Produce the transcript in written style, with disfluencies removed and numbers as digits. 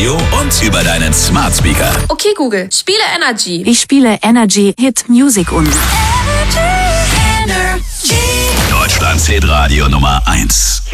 Radio und über deinen Smart Speaker. Okay, Google, spiele Energy. Ich spiele Energy Hit Music und Deutschlands Hitradio Nummer 1.